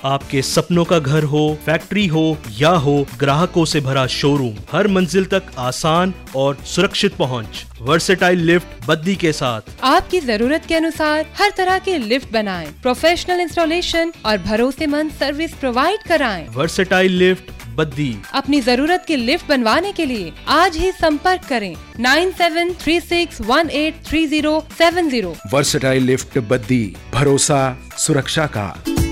आपके सपनों का घर हो, फैक्ट्री हो या हो ग्राहकों से भरा शोरूम, हर मंजिल तक आसान और सुरक्षित पहुंच। वर्सेटाइल लिफ्ट बद्दी के साथ आपकी जरूरत के अनुसार हर तरह के लिफ्ट बनाएं, प्रोफेशनल इंस्टॉलेशन और भरोसेमंद सर्विस प्रोवाइड कराएं। Versatile lift Baddi. अपनी जरूरत की लिफ्ट बनवाने के लिए आज ही संपर्क करें 9736183070। वर्सेटाइल लिफ्ट बद्दी, भरोसा सुरक्षा का।